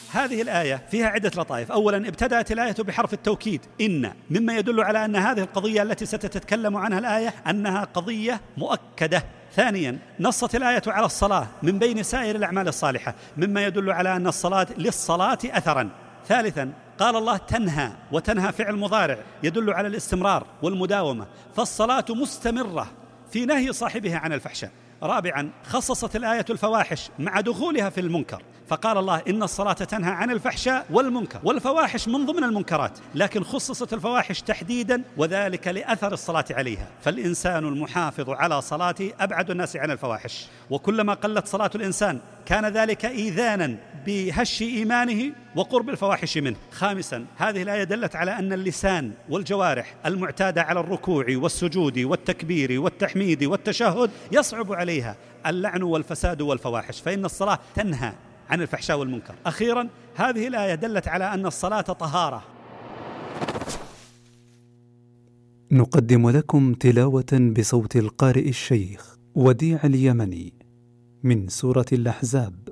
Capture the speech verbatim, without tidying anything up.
هذه الآية فيها عدة لطائف. أولا ابتدأت الآية بحرف التوكيد إن، مما يدل على أن هذه القضية التي ستتكلم عنها الآية أنها قضية مؤكدة. ثانيا نصت الآية على الصلاة من بين سائر الأعمال الصالحة، مما يدل على أن الصلاة للصلاة أثرا. ثالثا قال الله تنهى، وتنهى فعل مضارع يدل على الاستمرار والمداومة، فالصلاة مستمرة في نهي صاحبها عن الفحشاء. رابعا خصصت الآية الفواحش مع دخولها في المنكر، فقال الله إن الصلاة تنهى عن الفحشاء والمنكر، والفواحش من ضمن المنكرات، لكن خصصت الفواحش تحديدا وذلك لأثر الصلاة عليها. فالإنسان المحافظ على صلاته أبعد الناس عن الفواحش، وكلما قلت صلاة الإنسان كان ذلك إيذانا بهش إيمانه وقرب الفواحش منه. خامسا هذه الآية دلت على أن اللسان والجوارح المعتادة على الركوع والسجود والتكبير والتحميد والتشهد يصعب عليها اللعن والفساد والفواحش، فإن الصلاة تنهى عن الفحشاء والمنكر. أخيرا هذه الآية دلت على أن الصلاة طهارة. نقدم لكم تلاوة بصوت القارئ الشيخ وديع اليمني من سورة الأحزاب.